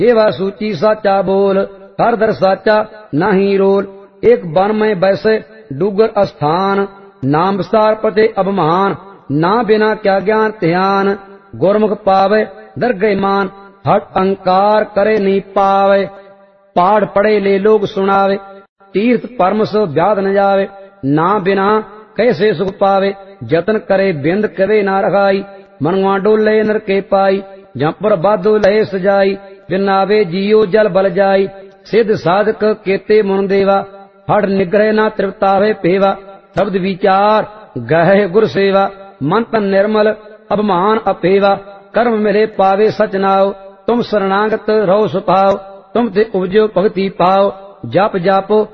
सेवा सूची साचा बोल, हर दर साचा नाही रोल। एक वन में वैसे डूगर स्थान, नाम विस्तार पते अभिमान, ना बिना क्या ज्ञान ध्यान। गुरमुख पावे दरगह मान, हट अहंकार करे नहीं पावे। पाठ पढ़े ले लोग सुनावे, तीर्थ परम सो व्याध न जावे। ना बिना कैसे सुख पावे, जतन करे बिंद कवे ना रखाई। मनवा डोले नर के पाई, जपर बाधो लहे सजाई। बिनावे जियो जल बल जाई, सिद्ध साधक केते मुन देवा। हठ निग्रह ना तृप्तावे पेवा, शब्द विचार गहे गुर सेवा। मन तन निर्मल अभिमान अपेवा, कर्म मिले पावे सच नाव। तुम शरणागत रहो सुभाव, तुम ते उपजो भक्ति पाओ। जप जापो